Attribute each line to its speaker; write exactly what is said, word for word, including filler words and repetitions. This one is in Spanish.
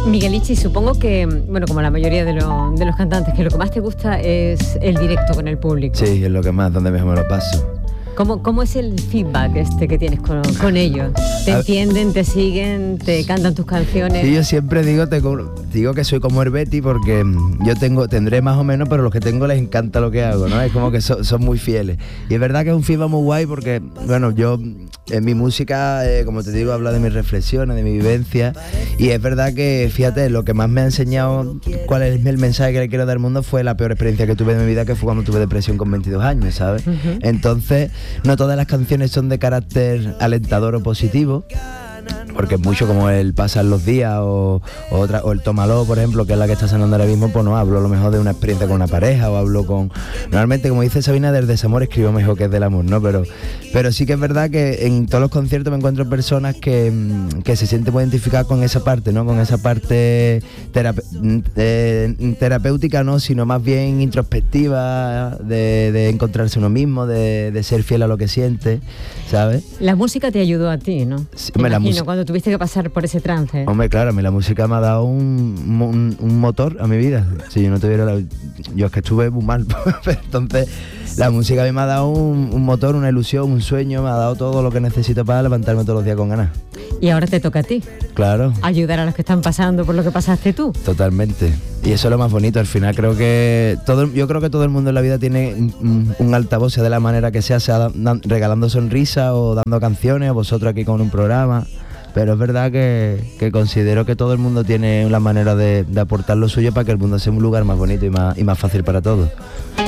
Speaker 1: Miguelichi, supongo que, bueno, como la mayoría de, lo, de los cantantes, que lo que más te gusta es el directo con el público.
Speaker 2: Sí, es lo que más, donde mejor me lo paso.
Speaker 1: ¿Cómo, ¿Cómo es el feedback este que tienes con, con ellos? ¿Te entienden, te siguen, te cantan tus canciones?
Speaker 2: Sí, yo siempre digo, te, digo que soy como Herbeti porque yo tengo, tendré más o menos, pero los que tengo les encanta lo que hago, ¿no? Es como que so, son muy fieles. Y es verdad que es un feedback muy guay porque, bueno, yo en mi música, eh, como te digo, habla de mis reflexiones, de mi vivencia. Y es verdad que, fíjate, lo que más me ha enseñado cuál es el mensaje que le quiero dar al mundo fue la peor experiencia que tuve en mi vida, que fue cuando tuve depresión con veintidós años, ¿sabes? Uh-huh. Entonces, no todas las canciones son de carácter alentador o positivo, porque mucho como el Pasan los días o, o, otra, o el Tómalo, por ejemplo, que es la que está sonando ahora mismo, pues no hablo a lo mejor de una experiencia con una pareja o hablo con... Normalmente, como dice Sabina, del desamor escribo mejor que es del amor, ¿no? Pero, pero sí que es verdad que en todos los conciertos me encuentro personas que, que se sienten muy identificadas con esa parte, ¿no? Con esa parte terape- eh, terapéutica, no, sino más bien introspectiva, de, de encontrarse uno mismo, de, de ser fiel a lo que siente, ¿sabes?
Speaker 1: La música te ayudó a ti, ¿no?
Speaker 2: Sí,
Speaker 1: me
Speaker 2: la
Speaker 1: imagino, cuando tuviste que pasar por ese trance.
Speaker 2: Hombre, claro, a mí la música me ha dado un, un, un motor a mi vida. Si yo no tuviera la... Yo es que estuve muy mal, pero entonces la música a mí me ha dado un, un motor, una ilusión, un sueño, me ha dado todo lo que necesito para levantarme todos los días con ganas.
Speaker 1: Y ahora te toca a ti.
Speaker 2: Claro.
Speaker 1: Ayudar a los que están pasando por lo que pasaste tú.
Speaker 2: Totalmente. Y eso es lo más bonito. Al final creo que todo, yo creo que todo el mundo en la vida tiene un, un altavoz, sea de la manera que sea, sea dan, regalando sonrisas o dando canciones, o vosotros aquí con un programa. Pero es verdad que, que considero que todo el mundo tiene la manera de, de aportar lo suyo para que el mundo sea un lugar más bonito y más, y más fácil para todos.